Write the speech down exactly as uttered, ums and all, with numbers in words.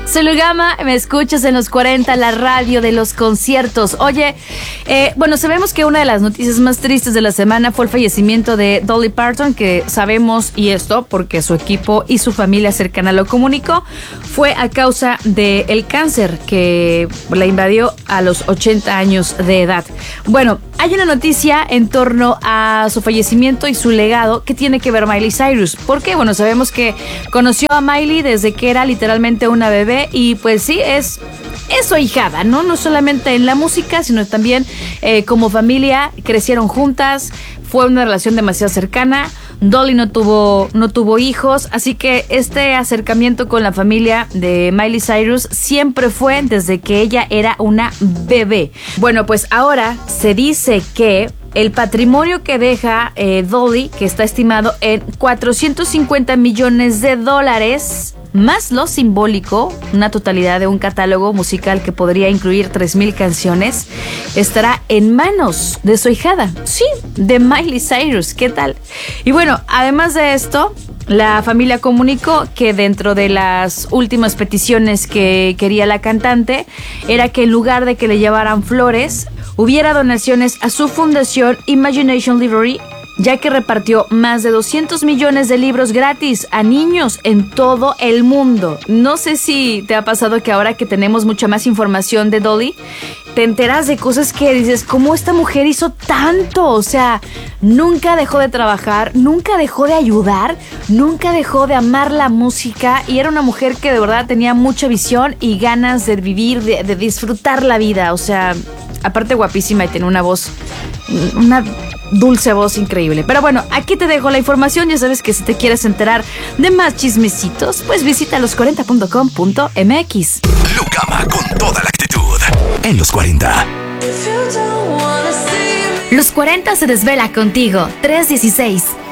Soy Lugama, me escuchas en los cuarenta, la radio de los conciertos. Oye, eh, bueno, sabemos que una de las noticias más tristes de la semana fue el fallecimiento de Dolly Parton, que sabemos, y esto porque su equipo y su familia cercana lo comunicó, fue a causa del cáncer que la invadió a los ochenta años de edad. Bueno, hay una noticia en torno a su fallecimiento y su legado que tiene que ver Miley Cyrus. ¿Por qué? Bueno, sabemos que conoció a Miley desde que era literalmente una bebé y pues sí, es, es su ahijada, ¿no? No solamente en la música, sino también eh, como familia, crecieron juntas, fue una relación demasiado cercana. Dolly no tuvo, no tuvo hijos, así que este acercamiento con la familia de Miley Cyrus siempre fue desde que ella era una bebé. Bueno, pues ahora se dice que el patrimonio que deja eh, Dolly, que está estimado en cuatrocientos cincuenta millones de dólares, más lo simbólico, una totalidad de un catálogo musical que podría incluir tres mil canciones, estará en manos de su ahijada, sí, de Miley Cyrus. ¿Qué tal? Y bueno, además de esto, la familia comunicó que dentro de las últimas peticiones que quería la cantante era que en lugar de que le llevaran flores, hubiera donaciones a su fundación Imagination Library, ya que repartió más de doscientos millones de libros gratis a niños en todo el mundo. No sé si te ha pasado que ahora que tenemos mucha más información de Dolly, te enteras de cosas que dices, ¿cómo esta mujer hizo tanto? O sea, nunca dejó de trabajar, nunca dejó de ayudar, nunca dejó de amar la música y era una mujer que de verdad tenía mucha visión y ganas de vivir, de, de disfrutar la vida. O sea, aparte guapísima y tiene una voz, una dulce voz increíble. Pero bueno, aquí te dejo la información. Ya sabes que si te quieres enterar de más chismecitos, pues visita los cuarenta punto com punto m x. Lugama con toda la actitud en los cuarenta. Los cuarenta se desvela contigo. tres dieciséis.